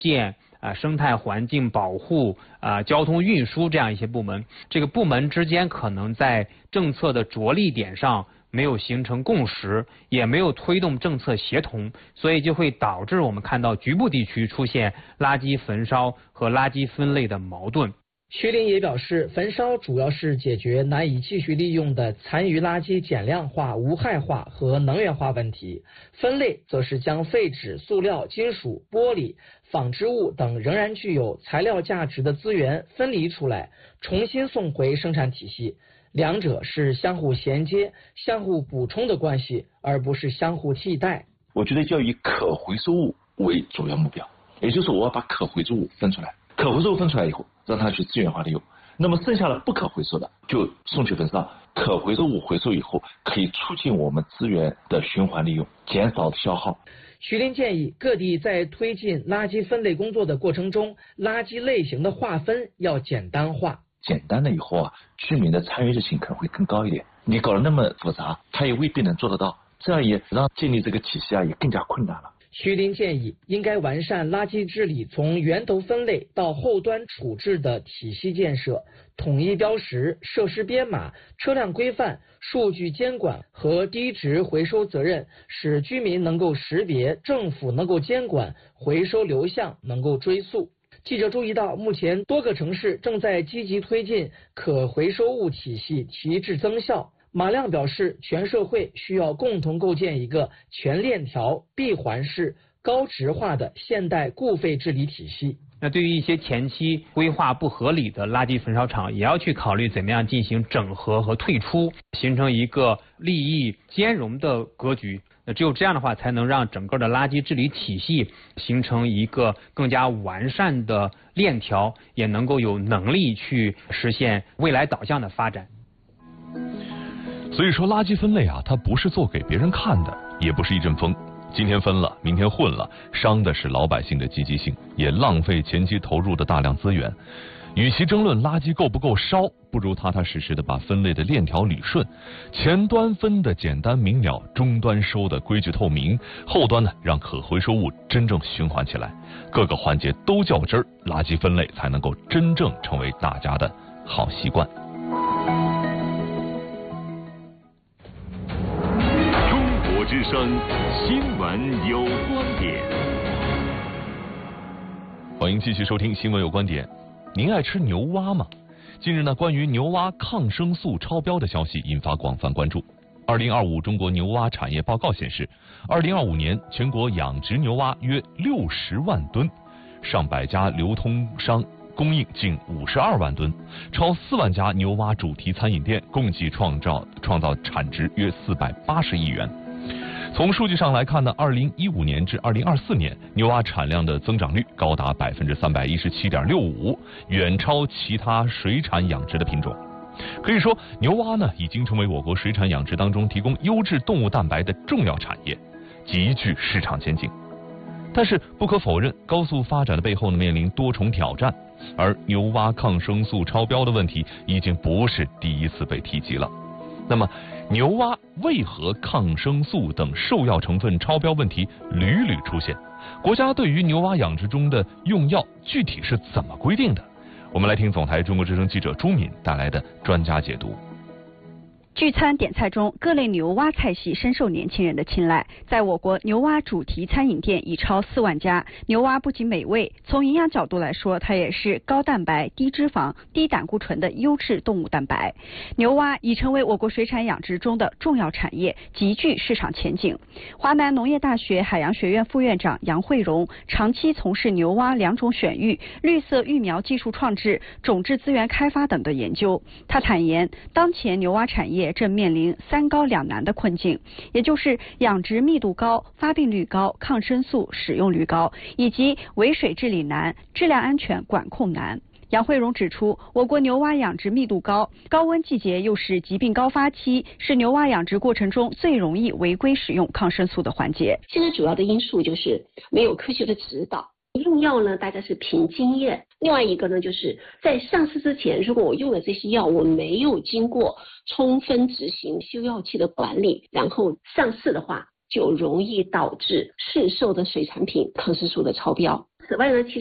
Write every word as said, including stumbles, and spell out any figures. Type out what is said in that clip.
建啊、生态环境保护啊、交通运输这样一些部门，这个部门之间可能在政策的着力点上没有形成共识，也没有推动政策协同，所以就会导致我们看到局部地区出现垃圾焚烧和垃圾分类的矛盾。 徐林也表示，焚烧主要是解决难以继续利用的残余垃圾减量化、无害化和能源化问题，分类则是将废纸、塑料、金属、玻璃、纺织物等仍然具有材料价值的资源分离出来，重新送回生产体系。两者是相互衔接、相互补充的关系，而不是相互替代。 我觉得要以可回收物为主要目标，也就是我要把可回收物分出来，可回收物分出来以后，让它去资源化利用。那么剩下的不可回收的就送去焚烧，可回收物回收以后，可以促进我们资源的循环利用，减少消耗。 徐林建议各地在推进垃圾分类工作的过程中，垃圾类型的划分要简单化。 简单了以后啊，居民的参与性可能会更高一点。你搞得那么复杂，他也未必能做得到，这样也让建立这个体系啊也更加困难了。 徐林建议应该完善垃圾治理从源头分类到后端处置的体系建设，统一标识、设施编码、车辆规范、数据监管和低值回收责任，使居民能够识别，政府能够监管，回收流向能够追溯。记者注意到，目前多个城市正在积极推进可回收物体系提质增效。马亮表示，全社会需要共同构建一个全链条、闭环式、高质化的现代固废治理体系。 那对于一些前期规划不合理的垃圾焚烧厂，也要去考虑怎么样进行整合和退出，形成一个利益兼容的格局。那只有这样的话，才能让整个的垃圾治理体系形成一个更加完善的链条，也能够有能力去实现未来导向的发展。 所以说，垃圾分类啊，它不是做给别人看的，也不是一阵风。今天分了，明天混了，伤的是老百姓的积极性，也浪费前期投入的大量资源。与其争论垃圾够不够烧，不如踏踏实实的把分类的链条捋顺，前端分的简单明了，终端收的规矩透明，后端呢让可回收物真正循环起来，各个环节都较真儿，垃圾分类才能够真正成为大家的好习惯。 中国之声新闻有观点， 欢迎继续收听新闻有观点。您爱吃牛蛙吗？近日呢，关于牛蛙抗生素超标的消息引发广泛关注。二零二五中国牛蛙产业报告显示，二零二五年全国养殖牛蛙约六十万吨，上百家流通商供应近五十二万吨，超四万家牛蛙主题餐饮店共计创造创造产值约四百八十亿元。从数据上来看呢，二零一五年至二零二四年牛蛙产量的增长率高达百分之三百一十七点六五，远超其他水产养殖的品种。可以说，牛蛙呢已经成为我国水产养殖当中提供优质动物蛋白的重要产业，极具市场前景。但是不可否认，高速发展的背后呢面临多重挑战，而牛蛙抗生素超标的问题已经不是第一次被提及了。那么，牛蛙为何抗生素等兽药成分超标问题屡屡出现？国家对于牛蛙养殖中的用药具体是怎么规定的？我们来听总台中国之声记者朱敏带来的专家解读。 聚餐点菜中，各类牛蛙菜系深受年轻人的青睐。在我国，牛蛙主题餐饮店已超四万家。牛蛙不仅美味，从营养角度来说，它也是高蛋白、低脂肪、低胆固醇的优质动物蛋白。牛蛙已成为我国水产养殖中的重要产业，极具市场前景。华南农业大学海洋学院副院长杨慧荣长期从事牛蛙两种选育、绿色育苗技术创制、种质资源开发等的研究。他坦言，当前牛蛙产业正面临三高两难的困境，也就是养殖密度高、发病率高、抗生素使用率高，以及围水治理难、质量安全管控难。杨慧荣指出，我国牛蛙养殖密度高，高温季节又是疾病高发期，是牛蛙养殖过程中最容易违规使用抗生素的环节。 现在主要的因素就是没有科学的指导。用药呢，大家是凭经验。另外一个呢，就是在上市之前，如果我用了这些药，我没有经过充分执行休药期的管理，然后上市的话，就容易导致市售的水产品抗生素的超标。 此外呢，其